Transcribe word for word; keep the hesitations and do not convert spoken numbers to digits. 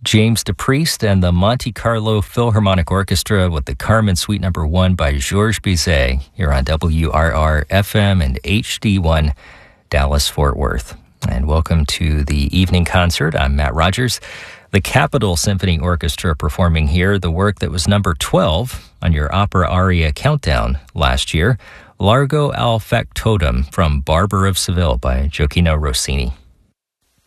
James DePriest and the Monte Carlo Philharmonic Orchestra with the Carmen Suite Number One by Georges Bizet here on W R R F M and H D one Dallas-Fort Worth. And welcome to the evening concert. I'm Matt Rogers. The Capitol Symphony Orchestra performing here the work that was number twelve on your opera aria countdown last year, Largo al Factotum from Barber of Seville by Gioacchino Rossini.